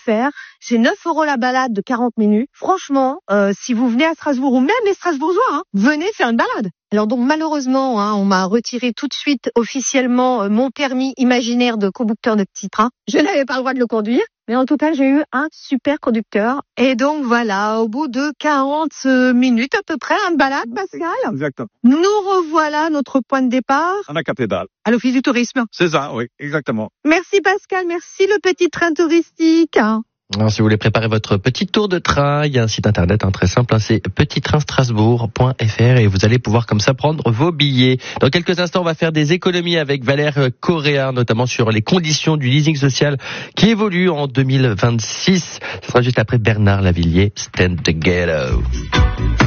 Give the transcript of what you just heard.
faire. C'est 9 € la balade de 40 minutes. Franchement, si vous venez à Strasbourg, ou même les Strasbourgeois, venez faire une balade. Alors donc malheureusement, on m'a retiré tout de suite officiellement mon permis imaginaire de conducteur de petit train. Je n'avais pas le droit de le conduire, mais en tout cas j'ai eu un super conducteur. Et donc voilà, au bout de 40 minutes à peu près, une balade, Pascal. Exactement. Nous revoilà notre point de départ. À la cathédrale. À l'Office du tourisme. C'est ça, oui, exactement. Merci Pascal, merci le petit train touristique. Alors, si vous voulez préparer votre petit tour de train, il y a un site internet très simple, c'est petittrainstrasbourg.fr et vous allez pouvoir comme ça prendre vos billets. Dans quelques instants, on va faire des économies avec Valère Correa, notamment sur les conditions du leasing social qui évolue en 2026. Ce sera juste après Bernard Lavillier, Stand Together.